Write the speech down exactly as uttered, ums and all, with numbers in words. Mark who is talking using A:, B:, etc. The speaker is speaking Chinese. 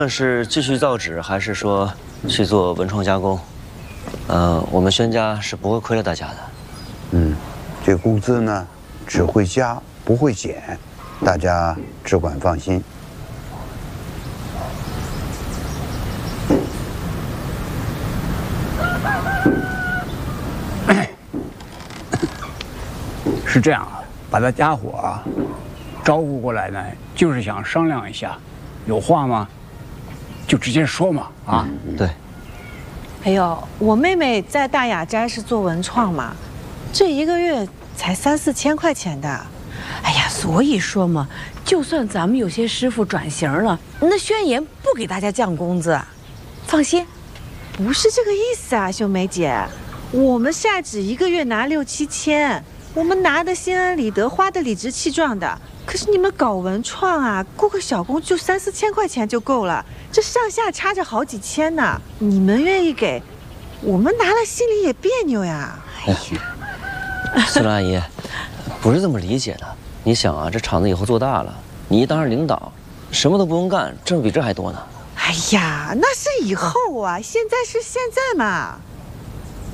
A: 是继续造纸，还是说去做文创加工？呃，我们宣家是不会亏了大家的。
B: 嗯，这工资呢，只会加不会减，大家只管放心。
C: 是这样啊，把他家伙啊招呼过来呢，就是想商量一下，有话吗？就直接说嘛啊！
A: 嗯、对。
D: 哎呦，我妹妹在大雅斋是做文创嘛，这一个月才三四千块钱的。
E: 哎呀，所以说嘛，就算咱们有些师傅转型了，那宣言不给大家降工资，放心。
D: 不是这个意思啊，秀梅姐，我们晒纸一个月拿六七千。我们拿的心安理得，花的理直气壮的。可是你们搞文创啊，雇个小工就三四千块钱就够了，这上下差着好几千呢。你们愿意给，我们拿了心里也别扭呀。
A: 哎呀，孙阿姨，不是这么理解的。你想啊，这厂子以后做大了，你一当上领导，什么都不用干，挣比这还多呢。
D: 哎呀，那是以后啊，现在是现在嘛。